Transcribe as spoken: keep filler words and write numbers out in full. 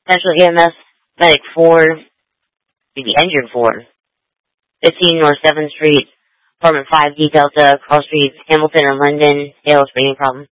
Central E M S Medic four, maybe Engine four, fifteen North seventh Street, Apartment five, D Delta, Cross Street, Hamilton and Linden, Dale, waiting problem.